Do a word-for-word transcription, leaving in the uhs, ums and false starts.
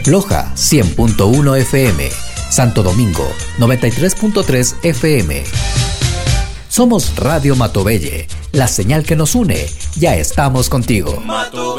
Loja cien punto uno F M, Santo Domingo noventa y tres punto tres F M. Somos Radio Matobelle, la señal que nos une. Ya estamos contigo.